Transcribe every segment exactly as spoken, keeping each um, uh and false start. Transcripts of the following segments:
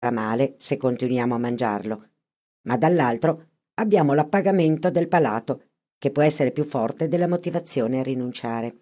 male se continuiamo a mangiarlo, ma dall'altro abbiamo l'appagamento del palato, che può essere più forte della motivazione a rinunciare.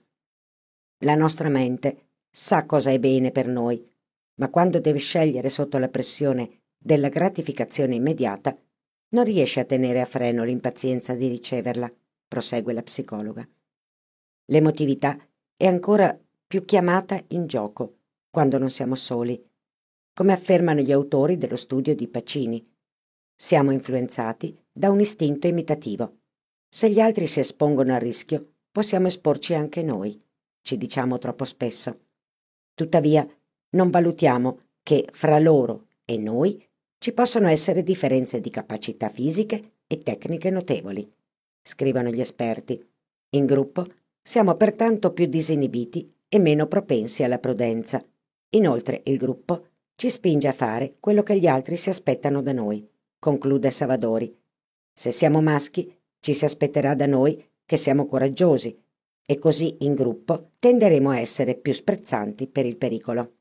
La nostra mente sa cosa è bene per noi, ma quando deve scegliere sotto la pressione della gratificazione immediata, non riesce a tenere a freno l'impazienza di riceverla, prosegue la psicologa. L'emotività è ancora più chiamata in gioco quando non siamo soli, come affermano gli autori dello studio di Pacini. Siamo influenzati da un istinto imitativo. Se gli altri si espongono al rischio, possiamo esporci anche noi, ci diciamo troppo spesso. Tuttavia, non valutiamo che fra loro e noi ci possono essere differenze di capacità fisiche e tecniche notevoli, scrivono gli esperti. In gruppo siamo pertanto più disinibiti e meno propensi alla prudenza. Inoltre il gruppo ci spinge a fare quello che gli altri si aspettano da noi, conclude Savadori. Se siamo maschi, ci si aspetterà da noi che siamo coraggiosi e così in gruppo tenderemo a essere più sprezzanti per il pericolo.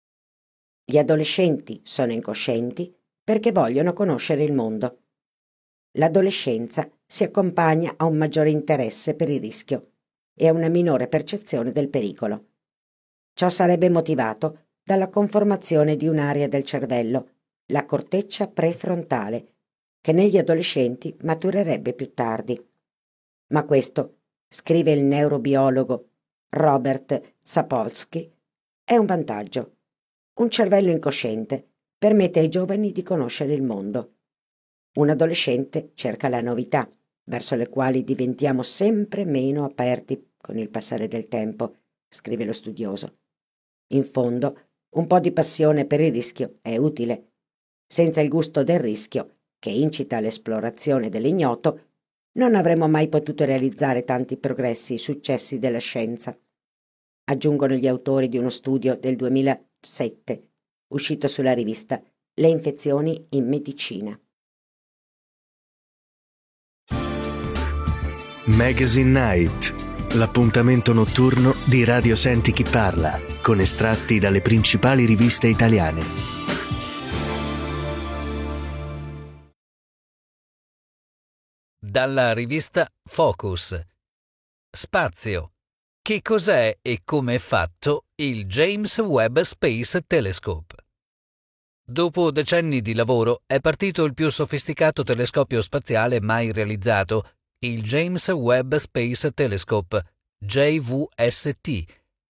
Gli adolescenti sono incoscienti perché vogliono conoscere il mondo. L'adolescenza si accompagna a un maggiore interesse per il rischio e a una minore percezione del pericolo. Ciò sarebbe motivato dalla conformazione di un'area del cervello, la corteccia prefrontale, che negli adolescenti maturerebbe più tardi. Ma questo, scrive il neurobiologo Robert Sapolsky, è un vantaggio. Un cervello incosciente permette ai giovani di conoscere il mondo. Un adolescente cerca la novità, verso le quali diventiamo sempre meno aperti con il passare del tempo, scrive lo studioso. In fondo, un po' di passione per il rischio è utile. Senza il gusto del rischio, che incita all'esplorazione dell'ignoto, non avremmo mai potuto realizzare tanti progressi e successi della scienza. Aggiungono gli autori di uno studio del duemilasette, uscito sulla rivista Le infezioni in medicina. Magazine Night, l'appuntamento notturno di Radio Senti Chi Parla, con estratti dalle principali riviste italiane. Dalla rivista Focus. Spazio. Che cos'è e come è fatto il James Webb Space Telescope? Dopo decenni di lavoro è partito il più sofisticato telescopio spaziale mai realizzato, il James Webb Space Telescope, J W S T.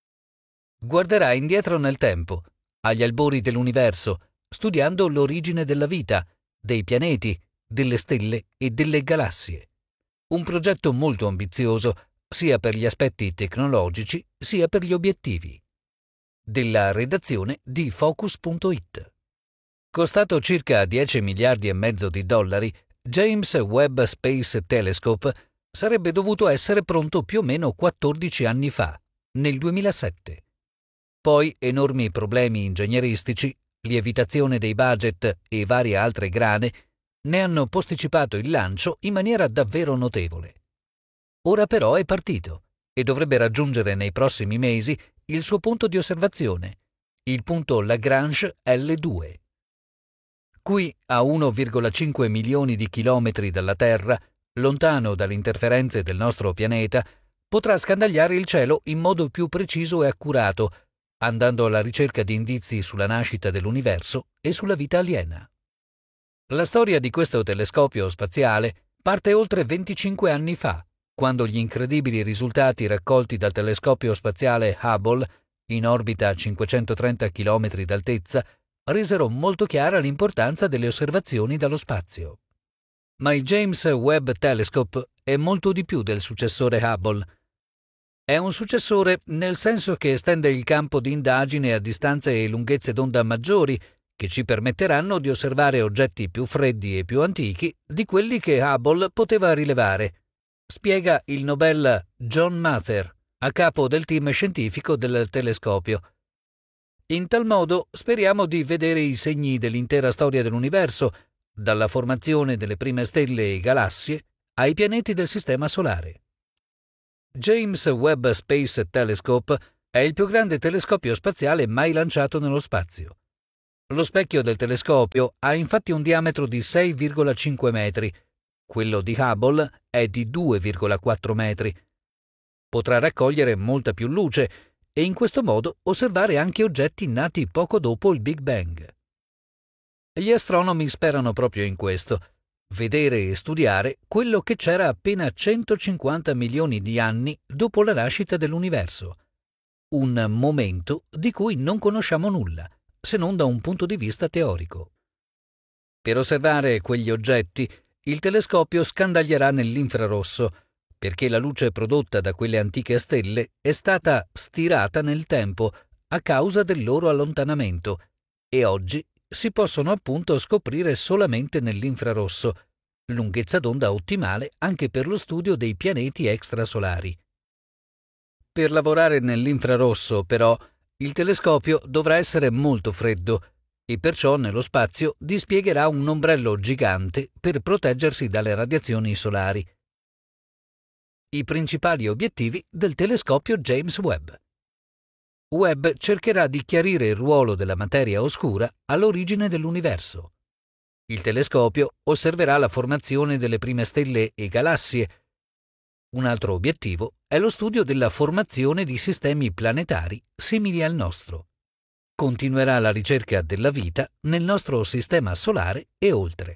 Guarderà indietro nel tempo, agli albori dell'universo, studiando l'origine della vita, dei pianeti, delle stelle e delle galassie. Un progetto molto ambizioso, sia per gli aspetti tecnologici, sia per gli obiettivi. Della redazione di Focus punto it. Costato circa dieci miliardi e mezzo di dollari, James Webb Space Telescope sarebbe dovuto essere pronto più o meno quattordici anni fa, nel duemilasette. Poi enormi problemi ingegneristici, lievitazione dei budget e varie altre grane ne hanno posticipato il lancio in maniera davvero notevole. Ora però è partito e dovrebbe raggiungere nei prossimi mesi il suo punto di osservazione, il punto Lagrange L due. Qui, a uno virgola cinque milioni di chilometri dalla Terra, lontano dalle interferenze del nostro pianeta, potrà scandagliare il cielo in modo più preciso e accurato, andando alla ricerca di indizi sulla nascita dell'universo e sulla vita aliena. La storia di questo telescopio spaziale parte oltre venticinque anni fa, quando gli incredibili risultati raccolti dal telescopio spaziale Hubble, in orbita a cinquecentotrenta chilometri d'altezza, resero molto chiara l'importanza delle osservazioni dallo spazio. Ma il James Webb Telescope è molto di più del successore Hubble. È un successore nel senso che estende il campo di indagine a distanze e lunghezze d'onda maggiori, che ci permetteranno di osservare oggetti più freddi e più antichi di quelli che Hubble poteva rilevare, spiega il Nobel John Mather, a capo del team scientifico del telescopio. In tal modo speriamo di vedere i segni dell'intera storia dell'universo, dalla formazione delle prime stelle e galassie ai pianeti del Sistema Solare. James Webb Space Telescope è il più grande telescopio spaziale mai lanciato nello spazio. Lo specchio del telescopio ha infatti un diametro di sei virgola cinque metri, quello di Hubble è di due virgola quattro metri. Potrà raccogliere molta più luce e in questo modo osservare anche oggetti nati poco dopo il Big Bang. Gli astronomi sperano proprio in questo, vedere e studiare quello che c'era appena centocinquanta milioni di anni dopo la nascita dell'universo, un momento di cui non conosciamo nulla, se non da un punto di vista teorico. Per osservare quegli oggetti, il telescopio scandaglierà nell'infrarosso, perché la luce prodotta da quelle antiche stelle è stata stirata nel tempo a causa del loro allontanamento e oggi si possono appunto scoprire solamente nell'infrarosso, lunghezza d'onda ottimale anche per lo studio dei pianeti extrasolari. Per lavorare nell'infrarosso, però, il telescopio dovrà essere molto freddo e perciò nello spazio dispiegherà un ombrello gigante per proteggersi dalle radiazioni solari. I principali obiettivi del telescopio James Webb. Webb cercherà di chiarire il ruolo della materia oscura all'origine dell'universo. Il telescopio osserverà la formazione delle prime stelle e galassie. Un altro obiettivo è lo studio della formazione di sistemi planetari simili al nostro. Continuerà la ricerca della vita nel nostro sistema solare e oltre.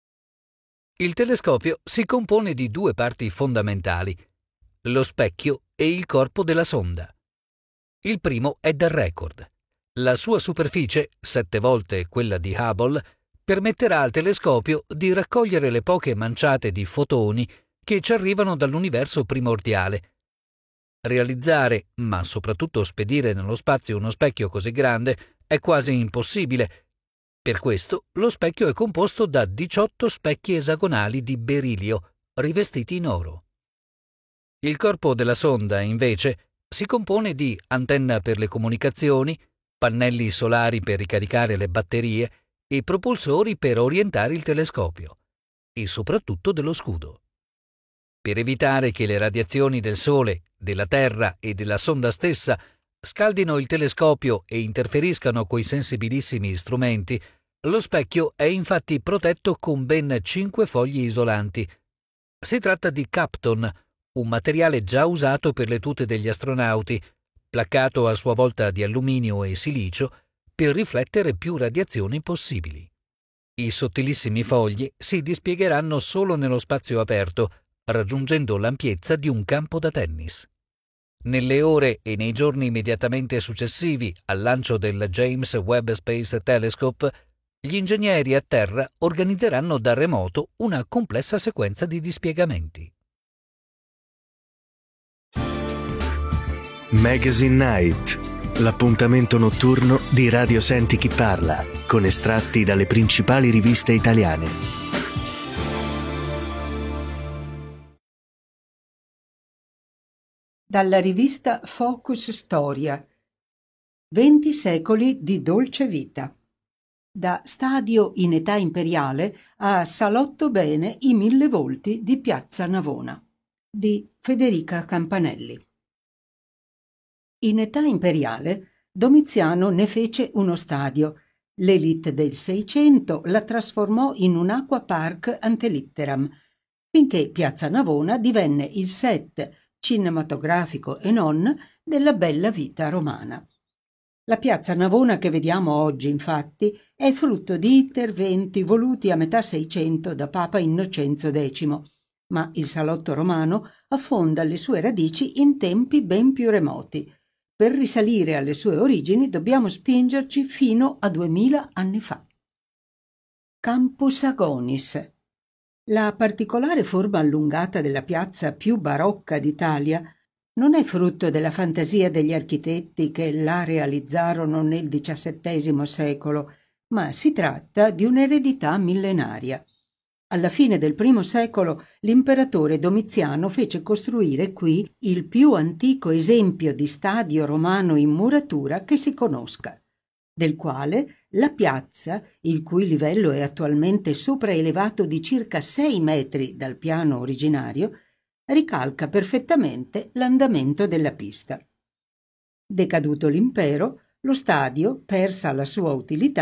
Il telescopio si compone di due parti fondamentali, lo specchio e il corpo della sonda. Il primo è da record. La sua superficie, sette volte quella di Hubble, permetterà al telescopio di raccogliere le poche manciate di fotoni che ci arrivano dall'universo primordiale. Realizzare, ma soprattutto spedire nello spazio uno specchio così grande è quasi impossibile. Per questo lo specchio è composto da diciotto specchi esagonali di berilio, rivestiti in oro. Il corpo della sonda, invece, si compone di antenna per le comunicazioni, pannelli solari per ricaricare le batterie e propulsori per orientare il telescopio, e soprattutto dello scudo. Per evitare che le radiazioni del Sole, della Terra e della sonda stessa scaldino il telescopio e interferiscano coi sensibilissimi strumenti, lo specchio è infatti protetto con ben cinque fogli isolanti. Si tratta di Kapton, un materiale già usato per le tute degli astronauti, placcato a sua volta di alluminio e silicio per riflettere più radiazioni possibili. I sottilissimi fogli si dispiegheranno solo nello spazio aperto, raggiungendo l'ampiezza di un campo da tennis. Nelle ore e nei giorni immediatamente successivi al lancio del James Webb Space Telescope, gli ingegneri a terra organizzeranno da remoto una complessa sequenza di dispiegamenti. Magazine Night, l'appuntamento notturno di Radio Senti Chi Parla, con estratti dalle principali riviste italiane. Dalla rivista Focus Storia. venti secoli di dolce vita. Da Stadio in età imperiale a Salotto bene i mille volti di Piazza Navona. Di Federica Campanelli. In età imperiale Domiziano ne fece uno stadio. L'élite del Seicento la trasformò in un acqua park ante litteram, finché Piazza Navona divenne il set cinematografico e non della bella vita romana. La piazza Navona che vediamo oggi, infatti, è frutto di interventi voluti a metà Seicento da Papa Innocenzo decimo, ma il salotto romano affonda le sue radici in tempi ben più remoti. Per risalire alle sue origini dobbiamo spingerci fino a duemila anni fa. Campus Agonis. La particolare forma allungata della piazza più barocca d'Italia non è frutto della fantasia degli architetti che la realizzarono nel diciassettesimo secolo, ma si tratta di un'eredità millenaria. Alla fine del primo secolo l'imperatore Domiziano fece costruire qui il più antico esempio di stadio romano in muratura che si conosca, del quale la piazza, il cui livello è attualmente sopraelevato di circa sei metri dal piano originario, ricalca perfettamente l'andamento della pista. Decaduto l'impero, lo stadio, persa la sua utilità,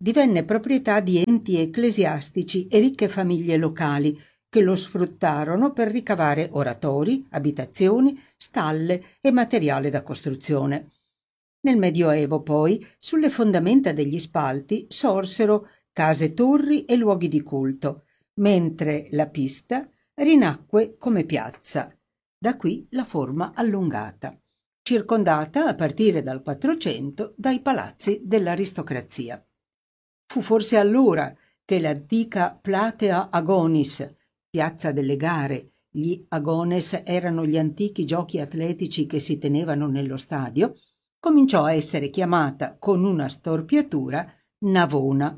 divenne proprietà di enti ecclesiastici e ricche famiglie locali che lo sfruttarono per ricavare oratori, abitazioni, stalle e materiale da costruzione. Nel Medioevo, poi, sulle fondamenta degli spalti sorsero case-torri e luoghi di culto, mentre la pista rinacque come piazza. Da qui la forma allungata, circondata a partire dal Quattrocento dai palazzi dell'aristocrazia. Fu forse allora che l'antica Platea Agonis, piazza delle gare, gli agones erano gli antichi giochi atletici che si tenevano nello stadio, cominciò a essere chiamata con una storpiatura Navona.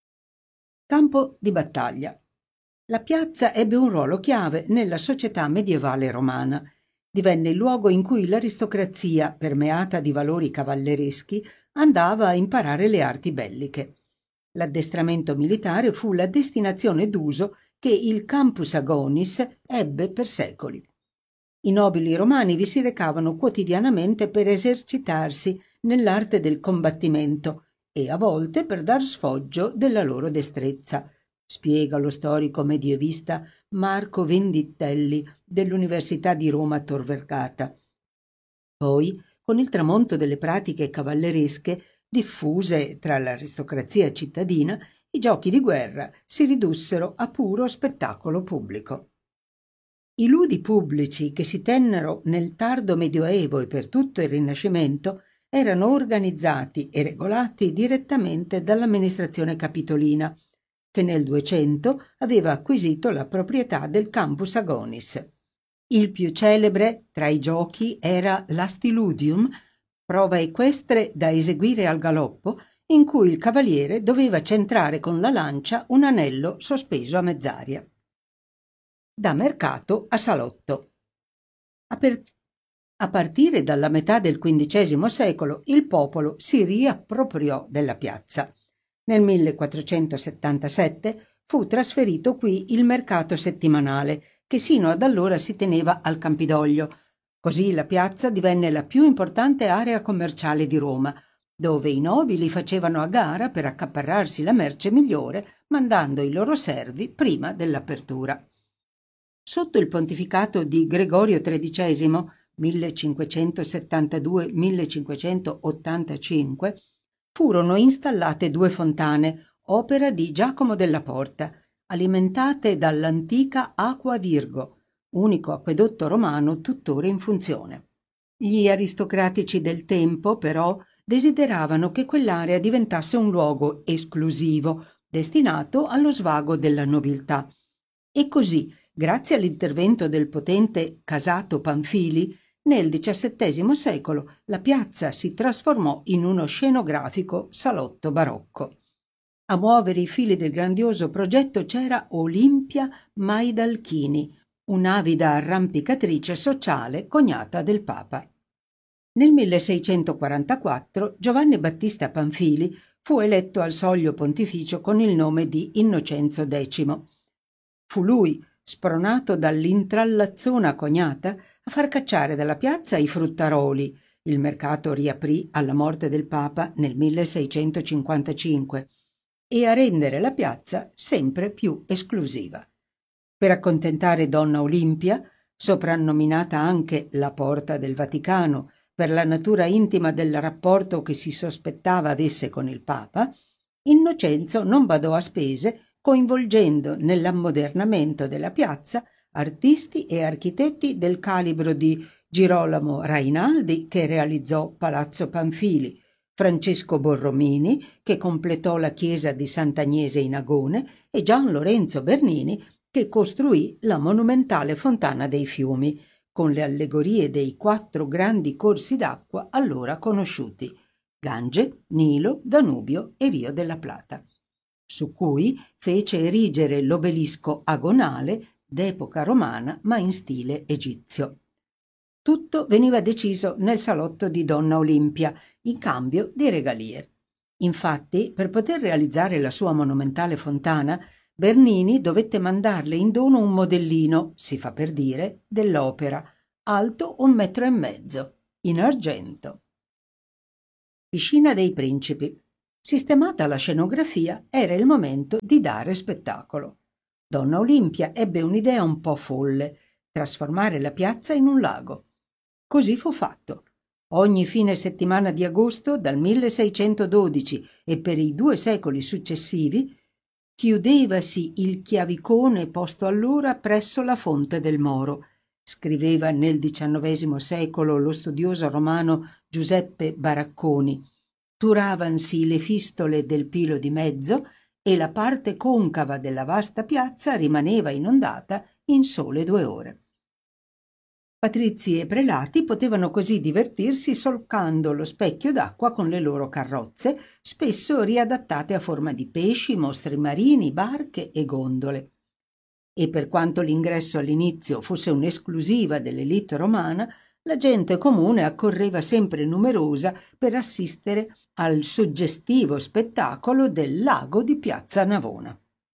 Campo di battaglia. La piazza ebbe un ruolo chiave nella società medievale romana. Divenne il luogo in cui l'aristocrazia, permeata di valori cavallereschi, andava a imparare le arti belliche. L'addestramento militare fu la destinazione d'uso che il Campus Agonis ebbe per secoli. I nobili romani vi si recavano quotidianamente per esercitarsi nell'arte del combattimento e a volte per dar sfoggio della loro destrezza, spiega lo storico medievista Marco Venditelli dell'Università di Roma Tor Vergata. Poi, con il tramonto delle pratiche cavalleresche diffuse tra l'aristocrazia cittadina, i giochi di guerra si ridussero a puro spettacolo pubblico. I ludi pubblici che si tennero nel tardo Medioevo e per tutto il Rinascimento erano organizzati e regolati direttamente dall'amministrazione capitolina, che nel duecento aveva acquisito la proprietà del Campus Agonis. Il più celebre tra i giochi era l'Astiludium, prova equestre da eseguire al galoppo, in cui il cavaliere doveva centrare con la lancia un anello sospeso a mezz'aria. Da mercato a salotto. A, per... a partire dalla metà del quindicesimo secolo il popolo si riappropriò della piazza. Nel millequattrocentosettantasette fu trasferito qui il mercato settimanale, che sino ad allora si teneva al Campidoglio. Così la piazza divenne la più importante area commerciale di Roma, dove i nobili facevano a gara per accaparrarsi la merce migliore, mandando i loro servi prima dell'apertura. Sotto il pontificato di Gregorio tredicesimo, millecinquecentosettantadue millecinquecentottantacinque, furono installate due fontane, opera di Giacomo della Porta, alimentate dall'antica Aqua Virgo, unico acquedotto romano tuttora in funzione. Gli aristocratici del tempo, però, desideravano che quell'area diventasse un luogo esclusivo, destinato allo svago della nobiltà. E così, grazie all'intervento del potente Casato Panfili, nel diciassettesimo secolo la piazza si trasformò in uno scenografico salotto barocco. A muovere i fili del grandioso progetto c'era Olimpia Maidalchini, un'avida arrampicatrice sociale cognata del Papa. Nel milleseicentoquarantaquattro Giovanni Battista Panfili fu eletto al soglio pontificio con il nome di Innocenzo X. Fu lui, spronato dall'intrallazzona cognata, a far cacciare dalla piazza i fruttaroli. Il mercato riaprì alla morte del Papa nel milleseicentocinquantacinque e a rendere la piazza sempre più esclusiva. Per accontentare Donna Olimpia, soprannominata anche la Porta del Vaticano per la natura intima del rapporto che si sospettava avesse con il Papa, Innocenzo non badò a spese, coinvolgendo nell'ammodernamento della piazza artisti e architetti del calibro di Girolamo Rainaldi, che realizzò Palazzo Panfili, Francesco Borromini, che completò la chiesa di Sant'Agnese in Agone, e Gian Lorenzo Bernini, che costruì la monumentale Fontana dei Fiumi, con le allegorie dei quattro grandi corsi d'acqua allora conosciuti: Gange, Nilo, Danubio e Rio della Plata, su cui fece erigere l'obelisco agonale d'epoca romana ma in stile egizio. Tutto veniva deciso nel salotto di Donna Olimpia, in cambio di regalie. Infatti, per poter realizzare la sua monumentale fontana, Bernini dovette mandarle in dono un modellino, si fa per dire, dell'opera, alto un metro e mezzo, in argento. Piscina dei Principi. Sistemata la scenografia, era il momento di dare spettacolo. Donna Olimpia ebbe un'idea un po' folle: trasformare la piazza in un lago. Così fu fatto. Ogni fine settimana di agosto, dal milleseicentododici e per i due secoli successivi, chiudevasi il chiavicone posto allora presso la fonte del Moro. Scriveva nel diciannovesimo secolo lo studioso romano Giuseppe Baracconi. Turavansi le fistole del Pilo di Mezzo e la parte concava della vasta piazza rimaneva inondata in sole due ore. Patrizi e prelati potevano così divertirsi solcando lo specchio d'acqua con le loro carrozze, spesso riadattate a forma di pesci, mostri marini, barche e gondole. E per quanto l'ingresso all'inizio fosse un'esclusiva dell'elite romana, la gente comune accorreva sempre numerosa per assistere al suggestivo spettacolo del lago di Piazza Navona.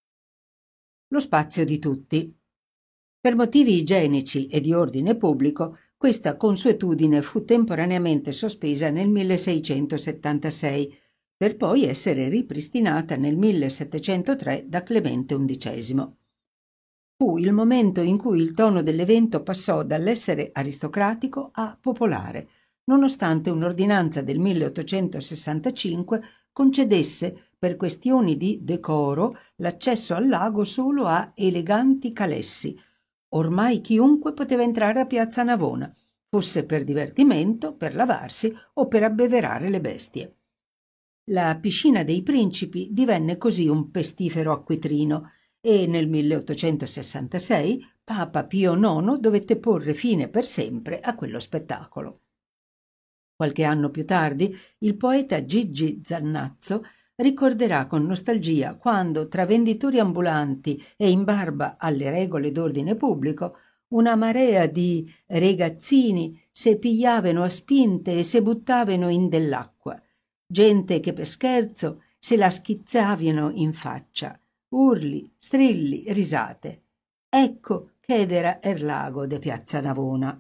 Lo spazio di tutti. Per motivi igienici e di ordine pubblico, questa consuetudine fu temporaneamente sospesa nel milleseicentosettantasei, per poi essere ripristinata nel millesettecentotre da Clemente undicesimo. Fu il momento in cui il tono dell'evento passò dall'essere aristocratico a popolare, nonostante un'ordinanza del milleottocentosessantacinque concedesse, per questioni di decoro, l'accesso al lago solo a eleganti calessi. Ormai chiunque poteva entrare a Piazza Navona, fosse per divertimento, per lavarsi o per abbeverare le bestie. La piscina dei principi divenne così un pestifero acquitrino e nel milleottocentosessantasei Papa Pio nono dovette porre fine per sempre a quello spettacolo. Qualche anno più tardi il poeta Gigi Zannazzo ricorderà con nostalgia quando, tra venditori ambulanti e in barba alle regole d'ordine pubblico, una marea di ragazzini se pigliavano a spinte e se buttavano in dell'acqua, gente che per scherzo se la schizzavano in faccia, urli, strilli, risate. Ecco che era il lago de Piazza Navona.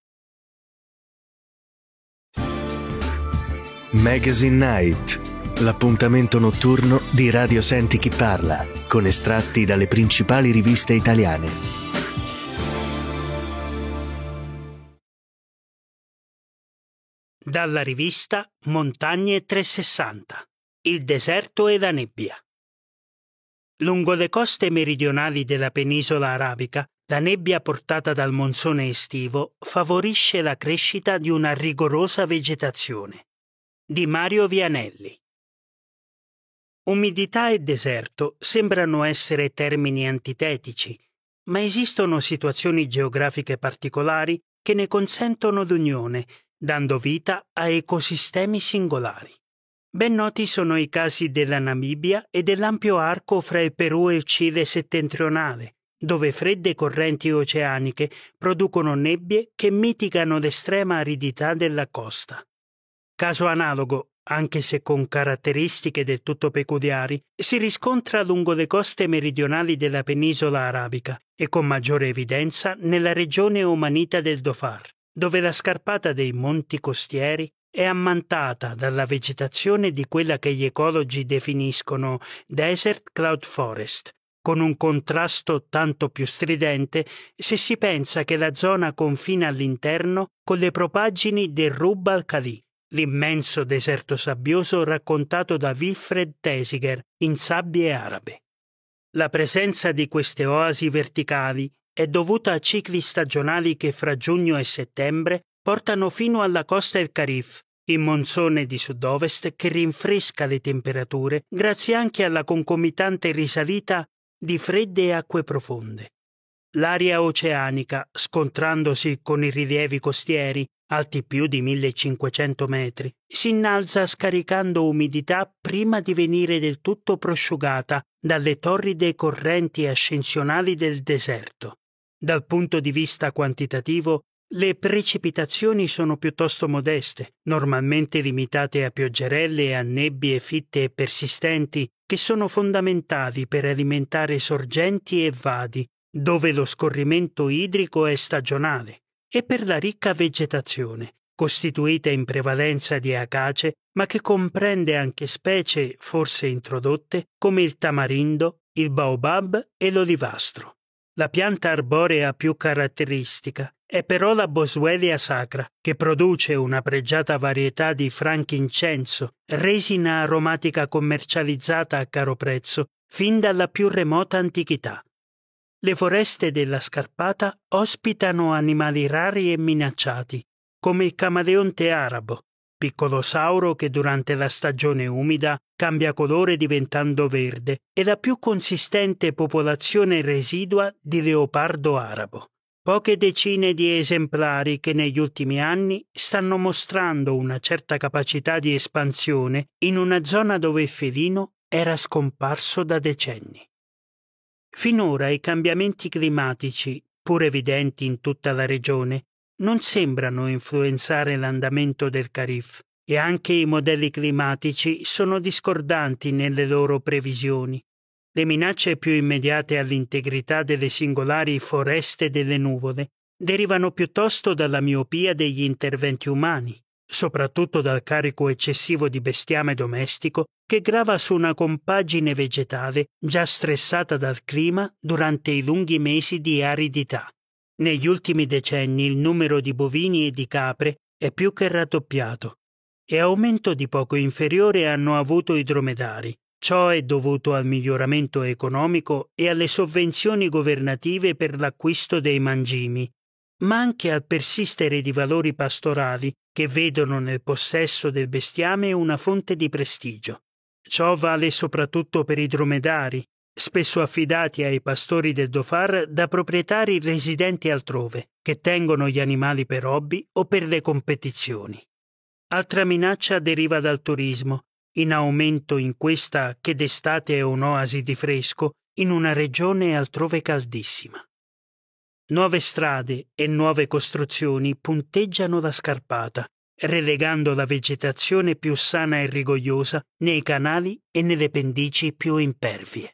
Magazine Night, l'appuntamento notturno di Radio Senti Chi Parla, con estratti dalle principali riviste italiane. Dalla rivista Montagne trecentosessanta, il deserto e la nebbia. Lungo le coste meridionali della penisola arabica, la nebbia portata dal monsone estivo favorisce la crescita di una rigorosa vegetazione. Di Mario Vianelli. Umidità e deserto sembrano essere termini antitetici, ma esistono situazioni geografiche particolari che ne consentono l'unione, dando vita a ecosistemi singolari. Ben noti sono i casi della Namibia e dell'ampio arco fra il Perù e il Cile settentrionale, dove fredde correnti oceaniche producono nebbie che mitigano l'estrema aridità della costa. Caso analogo, anche se con caratteristiche del tutto peculiari, si riscontra lungo le coste meridionali della penisola arabica e con maggiore evidenza nella regione omanita del Dhofar, dove la scarpata dei monti costieri è ammantata dalla vegetazione di quella che gli ecologi definiscono desert cloud forest, con un contrasto tanto più stridente se si pensa che la zona confina all'interno con le propaggini del Rub al-Khali, l'immenso deserto sabbioso raccontato da Wilfred Thesiger in Sabbie arabe. La presenza di queste oasi verticali è dovuta a cicli stagionali che fra giugno e settembre portano fino alla costa El Carif, in monsone di sud-ovest che rinfresca le temperature grazie anche alla concomitante risalita di fredde acque profonde. L'aria oceanica, scontrandosi con i rilievi costieri, alti più di millecinquecento metri, si innalza scaricando umidità prima di venire del tutto prosciugata dalle torride correnti ascensionali del deserto. Dal punto di vista quantitativo, le precipitazioni sono piuttosto modeste, normalmente limitate a pioggerelle e a nebbie fitte e persistenti che sono fondamentali per alimentare sorgenti e vadi, dove lo scorrimento idrico è stagionale, e per la ricca vegetazione, costituita in prevalenza di acace, ma che comprende anche specie forse introdotte come il tamarindo, il baobab e l'olivastro. La pianta arborea più caratteristica è però la Boswellia sacra, che produce una pregiata varietà di frankincenso, resina aromatica commercializzata a caro prezzo fin dalla più remota antichità. Le foreste della Scarpata ospitano animali rari e minacciati, come il camaleonte arabo, piccolo sauro che durante la stagione umida cambia colore diventando verde, e la più consistente popolazione residua di leopardo arabo. Poche decine di esemplari che negli ultimi anni stanno mostrando una certa capacità di espansione in una zona dove il felino era scomparso da decenni. Finora i cambiamenti climatici, pur evidenti in tutta la regione, non sembrano influenzare l'andamento del Carif, e anche i modelli climatici sono discordanti nelle loro previsioni. Le minacce più immediate all'integrità delle singolari foreste delle nuvole derivano piuttosto dalla miopia degli interventi umani, soprattutto dal carico eccessivo di bestiame domestico che grava su una compagine vegetale già stressata dal clima durante i lunghi mesi di aridità. Negli ultimi decenni il numero di bovini e di capre è più che raddoppiato, e aumento di poco inferiore hanno avuto i dromedari. Ciò è dovuto al miglioramento economico e alle sovvenzioni governative per l'acquisto dei mangimi, ma anche al persistere di valori pastorali che vedono nel possesso del bestiame una fonte di prestigio. Ciò vale soprattutto per i dromedari, spesso affidati ai pastori del Dhofar da proprietari residenti altrove, che tengono gli animali per hobby o per le competizioni. Altra minaccia deriva dal turismo, in aumento in questa che d'estate è un'oasi di fresco in una regione altrove caldissima. Nuove strade e nuove costruzioni punteggiano la Scarpata, relegando la vegetazione più sana e rigogliosa nei canali e nelle pendici più impervie.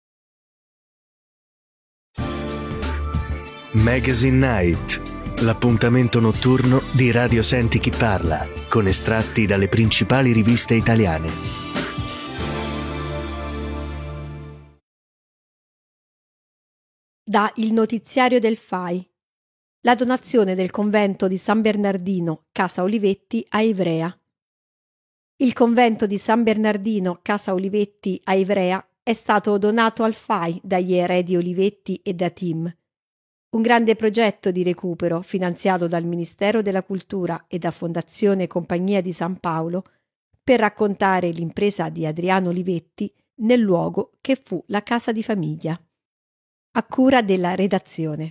Magazine Night, l'appuntamento notturno di Radio Senti Chi Parla, con estratti dalle principali riviste italiane. Da Il Notiziario del F A I. La donazione del convento di San Bernardino, Casa Olivetti, a Ivrea. Il convento di San Bernardino, Casa Olivetti, a Ivrea è stato donato al F A I dagli eredi Olivetti e da Tim. Un grande progetto di recupero finanziato dal Ministero della Cultura e da Fondazione Compagnia di San Paolo per raccontare l'impresa di Adriano Olivetti nel luogo che fu la casa di famiglia. A cura della redazione.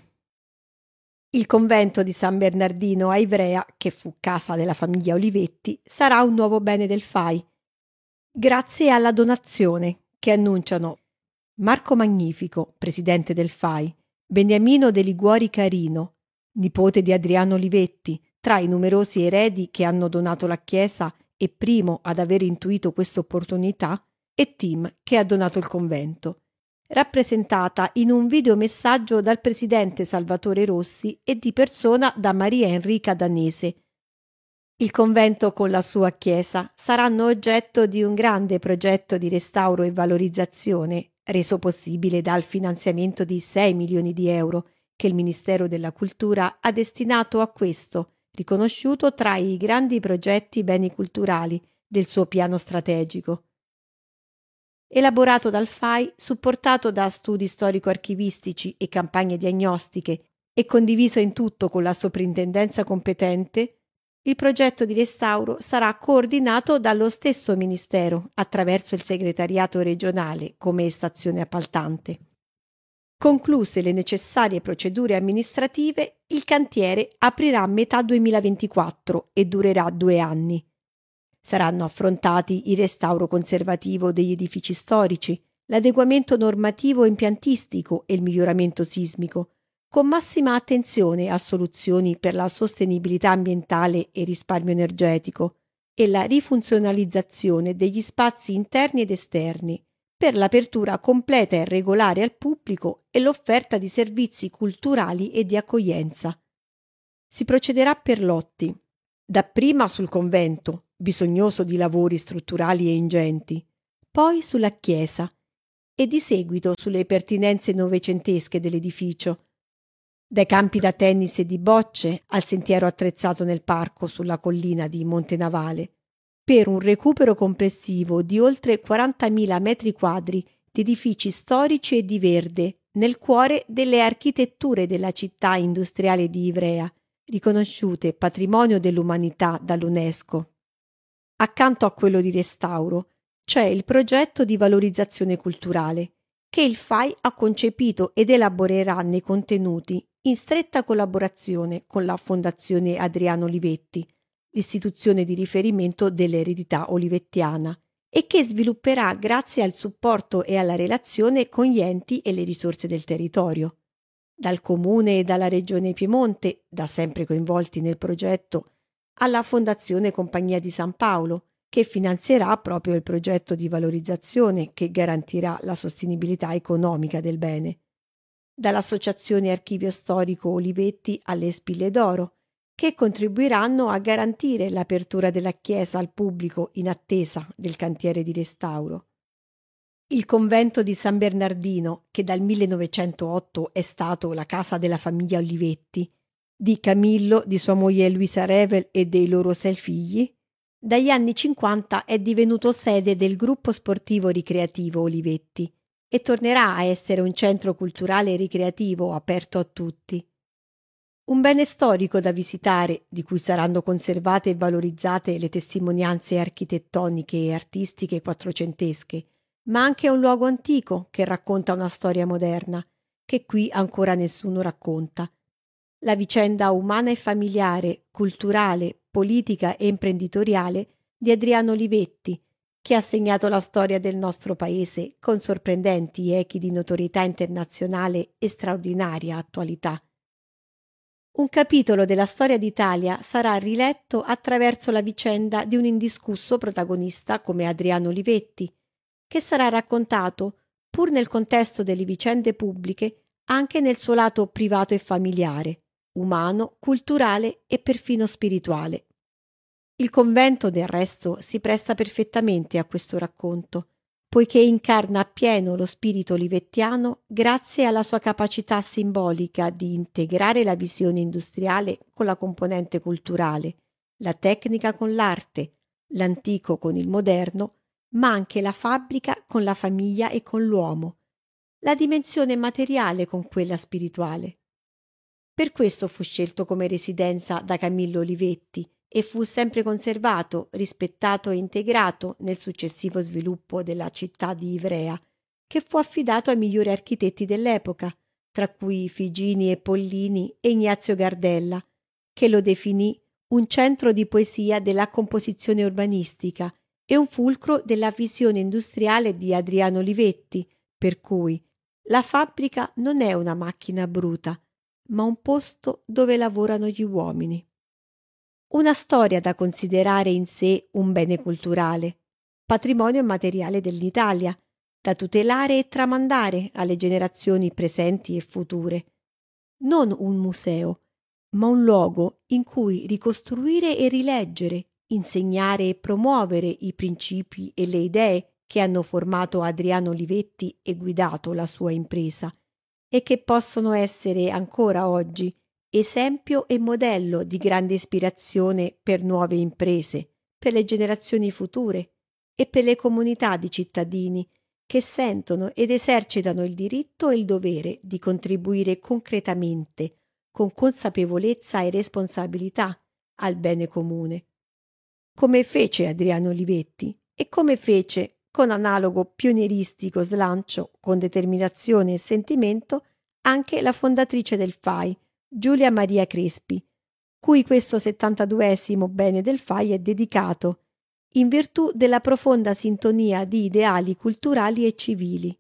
Il convento di San Bernardino a Ivrea, che fu casa della famiglia Olivetti, sarà un nuovo bene del F A I, grazie alla donazione che annunciano Marco Magnifico, presidente del F A I, Beniamino De Liguori Carino, nipote di Adriano Olivetti, tra i numerosi eredi che hanno donato la chiesa e primo ad aver intuito questa opportunità, e Tim che ha donato il convento, rappresentata in un videomessaggio dal presidente Salvatore Rossi e di persona da Maria Enrica Danese. Il convento con la sua chiesa saranno oggetto di un grande progetto di restauro e valorizzazione, reso possibile dal finanziamento di sei milioni di euro che il Ministero della Cultura ha destinato a questo, riconosciuto tra i grandi progetti beni culturali del suo piano strategico. Elaborato dal F A I, supportato da studi storico-archivistici e campagne diagnostiche e condiviso in tutto con la soprintendenza competente, il progetto di restauro sarà coordinato dallo stesso Ministero attraverso il segretariato regionale come stazione appaltante. Concluse le necessarie procedure amministrative, il cantiere aprirà a metà duemilaventiquattro e durerà due anni. Saranno affrontati il restauro conservativo degli edifici storici, l'adeguamento normativo e impiantistico e il miglioramento sismico, con massima attenzione a soluzioni per la sostenibilità ambientale e risparmio energetico, e la rifunzionalizzazione degli spazi interni ed esterni, per l'apertura completa e regolare al pubblico e l'offerta di servizi culturali e di accoglienza. Si procederà per lotti. dapprima sul convento, bisognoso di lavori strutturali e ingenti, poi sulla chiesa e di seguito sulle pertinenze novecentesche dell'edificio, dai campi da tennis e di bocce al sentiero attrezzato nel parco sulla collina di Monte Navale, per un recupero complessivo di oltre quarantamila metri quadri di edifici storici e di verde nel cuore delle architetture della città industriale di Ivrea, riconosciute patrimonio dell'umanità dall'UNESCO. Accanto a quello di restauro c'è il progetto di valorizzazione culturale che il F A I ha concepito ed elaborerà nei contenuti in stretta collaborazione con la Fondazione Adriano Olivetti, l'istituzione di riferimento dell'eredità olivettiana, e che svilupperà grazie al supporto e alla relazione con gli enti e le risorse del territorio. Dal Comune e dalla Regione Piemonte, da sempre coinvolti nel progetto, alla Fondazione Compagnia di San Paolo, che finanzierà proprio il progetto di valorizzazione che garantirà la sostenibilità economica del bene. Dall'Associazione Archivio Storico Olivetti alle Spille d'Oro, che contribuiranno a garantire l'apertura della chiesa al pubblico in attesa del cantiere di restauro. Il convento di San Bernardino, che dal millenovecentootto è stato la casa della famiglia Olivetti, di Camillo, di sua moglie Luisa Revel e dei loro sei figli, dagli anni cinquanta è divenuto sede del gruppo sportivo ricreativo Olivetti e tornerà a essere un centro culturale e ricreativo aperto a tutti. Un bene storico da visitare, di cui saranno conservate e valorizzate le testimonianze architettoniche e artistiche quattrocentesche, ma anche un luogo antico che racconta una storia moderna, che qui ancora nessuno racconta. La vicenda umana e familiare, culturale, politica e imprenditoriale di Adriano Olivetti, che ha segnato la storia del nostro paese con sorprendenti echi di notorietà internazionale e straordinaria attualità. Un capitolo della storia d'Italia sarà riletto attraverso la vicenda di un indiscusso protagonista come Adriano Olivetti, che sarà raccontato, pur nel contesto delle vicende pubbliche, anche nel suo lato privato e familiare, umano, culturale e perfino spirituale. Il convento, del resto, si presta perfettamente a questo racconto, poiché incarna appieno lo spirito olivettiano grazie alla sua capacità simbolica di integrare la visione industriale con la componente culturale, la tecnica con l'arte, l'antico con il moderno, ma anche la fabbrica con la famiglia e con l'uomo, la dimensione materiale con quella spirituale. Per questo fu scelto come residenza da Camillo Olivetti e fu sempre conservato, rispettato e integrato nel successivo sviluppo della città di Ivrea, che fu affidato ai migliori architetti dell'epoca, tra cui Figini e Pollini e Ignazio Gardella, che lo definì un centro di poesia della composizione urbanistica e un fulcro della visione industriale di Adriano Olivetti, per cui la fabbrica non è una macchina bruta, ma un posto dove lavorano gli uomini. Una storia da considerare in sé un bene culturale, patrimonio immateriale dell'Italia, da tutelare e tramandare alle generazioni presenti e future. Non un museo, ma un luogo in cui ricostruire e rileggere, insegnare e promuovere i principi e le idee che hanno formato Adriano Olivetti e guidato la sua impresa, e che possono essere ancora oggi esempio e modello di grande ispirazione per nuove imprese, per le generazioni future e per le comunità di cittadini che sentono ed esercitano il diritto e il dovere di contribuire concretamente, con consapevolezza e responsabilità, al bene comune. Come fece Adriano Olivetti e come fece, con analogo pionieristico slancio, con determinazione e sentimento, anche la fondatrice del F A I, Giulia Maria Crespi, cui questo settantaduesimo bene del F A I è dedicato, in virtù della profonda sintonia di ideali culturali e civili.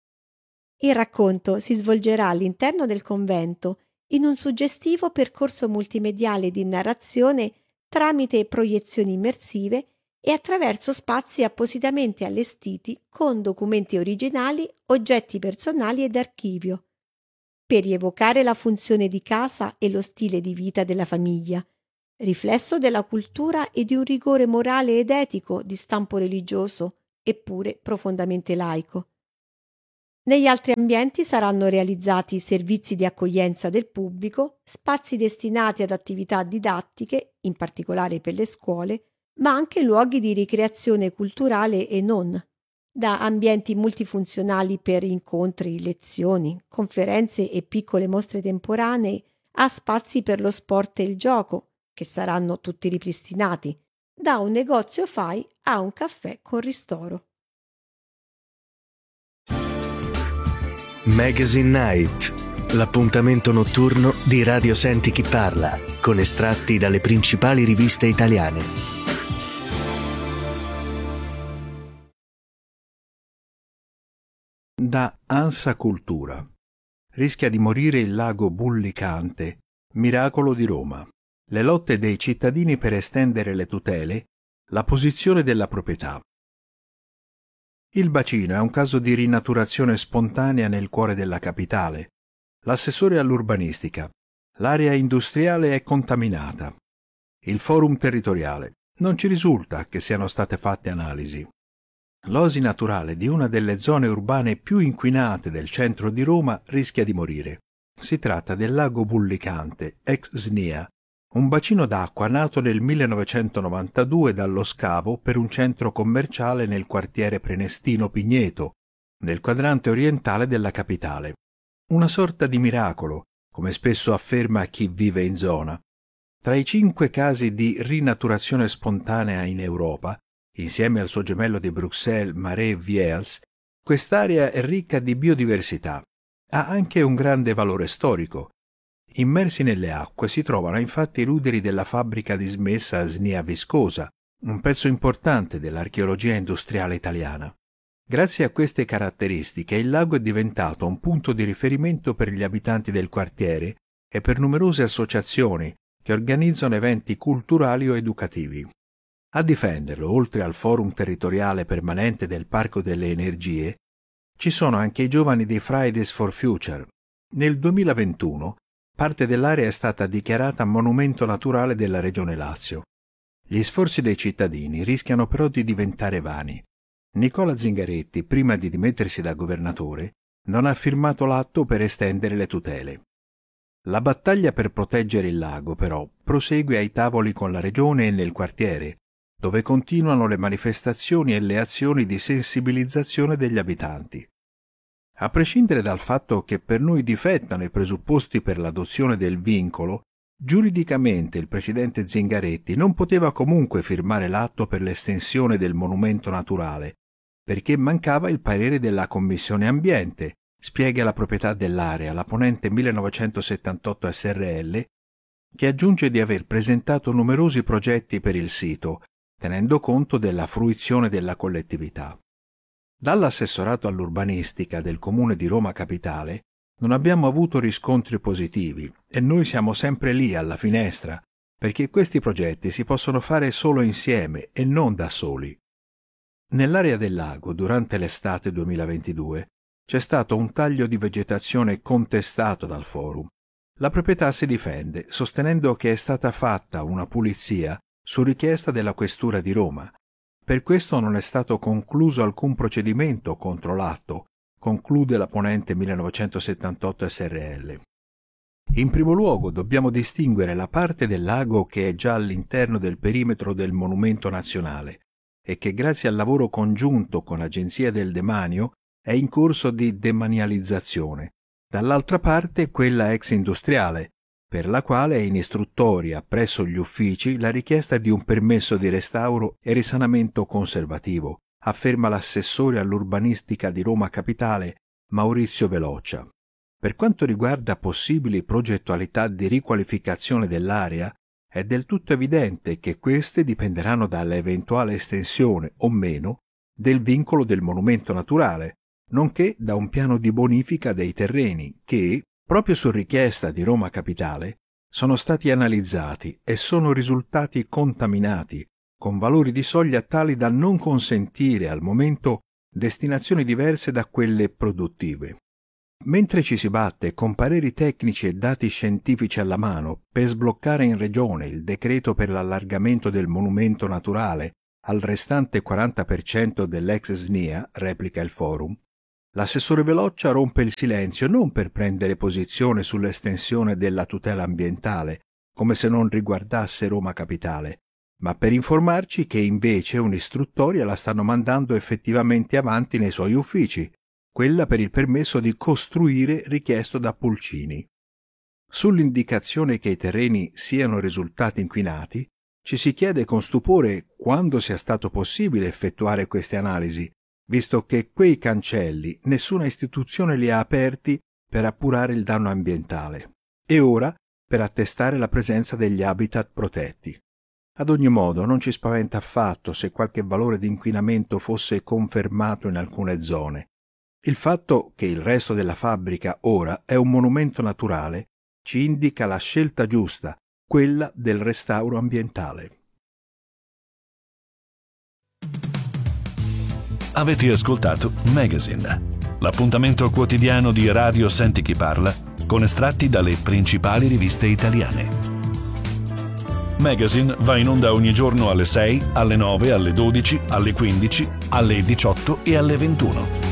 Il racconto si svolgerà all'interno del convento in un suggestivo percorso multimediale di narrazione tramite proiezioni immersive e attraverso spazi appositamente allestiti con documenti originali, oggetti personali ed archivio, per rievocare la funzione di casa e lo stile di vita della famiglia, riflesso della cultura e di un rigore morale ed etico di stampo religioso, eppure profondamente laico. Negli altri ambienti saranno realizzati servizi di accoglienza del pubblico, spazi destinati ad attività didattiche, in particolare per le scuole, ma anche luoghi di ricreazione culturale e non, da ambienti multifunzionali per incontri, lezioni, conferenze e piccole mostre temporanee, a spazi per lo sport e il gioco, che saranno tutti ripristinati, da un negozio fai a un caffè con ristoro. Magazine Night, l'appuntamento notturno di Radio Senti Chi Parla, con estratti dalle principali riviste italiane. Da Ansa Cultura. Rischia di morire il lago Bullicante, miracolo di Roma. Le lotte dei cittadini per estendere le tutele, la posizione della proprietà. Il bacino è un caso di rinaturazione spontanea nel cuore della capitale. L'assessore all'urbanistica. L'area industriale è contaminata. Il forum territoriale. Non ci risulta che siano state fatte analisi. L'oasi naturale di una delle zone urbane più inquinate del centro di Roma rischia di morire. Si tratta del lago Bullicante, ex S N I A, un bacino d'acqua nato nel millenovecentonovantadue dallo scavo per un centro commerciale nel quartiere Prenestino Pigneto, nel quadrante orientale della capitale. Una sorta di miracolo, come spesso afferma chi vive in zona. Tra i cinque casi di rinaturazione spontanea in Europa, insieme al suo gemello di Bruxelles, Marais-Viels, quest'area è ricca di biodiversità. Ha anche un grande valore storico. Immersi nelle acque si trovano infatti i ruderi della fabbrica dismessa S N I A Viscosa, un pezzo importante dell'archeologia industriale italiana. Grazie a queste caratteristiche il lago è diventato un punto di riferimento per gli abitanti del quartiere e per numerose associazioni che organizzano eventi culturali o educativi. A difenderlo, oltre al forum territoriale permanente del Parco delle Energie, ci sono anche i giovani di Fridays for Future. Nel duemilaventuno parte dell'area è stata dichiarata monumento naturale della Regione Lazio. Gli sforzi dei cittadini rischiano però di diventare vani. Nicola Zingaretti, prima di dimettersi da governatore, non ha firmato l'atto per estendere le tutele. La battaglia per proteggere il lago, però, prosegue ai tavoli con la Regione e nel quartiere, dove continuano le manifestazioni e le azioni di sensibilizzazione degli abitanti. A prescindere dal fatto che per noi difettano i presupposti per l'adozione del vincolo, giuridicamente il presidente Zingaretti non poteva comunque firmare l'atto per l'estensione del monumento naturale, perché mancava il parere della Commissione Ambiente, spiega la proprietà dell'area, la Ponente millenovecentosettantotto S R L, che aggiunge di aver presentato numerosi progetti per il sito, tenendo conto della fruizione della collettività. Dall'assessorato all'urbanistica del Comune di Roma Capitale non abbiamo avuto riscontri positivi e noi siamo sempre lì alla finestra, perché questi progetti si possono fare solo insieme e non da soli. Nell'area del lago, durante l'estate duemilaventidue, c'è stato un taglio di vegetazione contestato dal forum. La proprietà si difende, sostenendo che è stata fatta una pulizia su richiesta della Questura di Roma. Per questo non è stato concluso alcun procedimento contro l'atto, conclude la Ponente millenovecentosettantotto S R L. In primo luogo dobbiamo distinguere la parte del lago che è già all'interno del perimetro del monumento nazionale e che grazie al lavoro congiunto con l'Agenzia del Demanio è in corso di demanializzazione, dall'altra parte quella ex industriale, per la quale è in istruttoria presso gli uffici la richiesta di un permesso di restauro e risanamento conservativo, afferma l'assessore all'urbanistica di Roma Capitale Maurizio Veloccia. Per quanto riguarda possibili progettualità di riqualificazione dell'area, è del tutto evidente che queste dipenderanno dall'eventuale estensione o meno del vincolo del monumento naturale, nonché da un piano di bonifica dei terreni che, proprio su richiesta di Roma Capitale, sono stati analizzati e sono risultati contaminati, con valori di soglia tali da non consentire al momento destinazioni diverse da quelle produttive. Mentre ci si batte con pareri tecnici e dati scientifici alla mano per sbloccare in regione il decreto per l'allargamento del monumento naturale al restante quaranta per cento dell'ex S N I A, replica il forum, l'assessore Veloccia rompe il silenzio non per prendere posizione sull'estensione della tutela ambientale, come se non riguardasse Roma Capitale, ma per informarci che invece un'istruttoria la stanno mandando effettivamente avanti nei suoi uffici, quella per il permesso di costruire richiesto da Pulcini. Sull'indicazione che i terreni siano risultati inquinati, ci si chiede con stupore quando sia stato possibile effettuare queste analisi, visto che quei cancelli nessuna istituzione li ha aperti per appurare il danno ambientale, e ora per attestare la presenza degli habitat protetti. Ad ogni modo non ci spaventa affatto se qualche valore di inquinamento fosse confermato in alcune zone. Il fatto che il resto della fabbrica ora è un monumento naturale ci indica la scelta giusta, quella del restauro ambientale. Avete ascoltato Magazine, l'appuntamento quotidiano di Radio Senti Chi Parla con estratti dalle principali riviste italiane. Magazine va in onda ogni giorno alle sei, alle nove, alle dodici, alle quindici, alle diciotto e alle ventuno.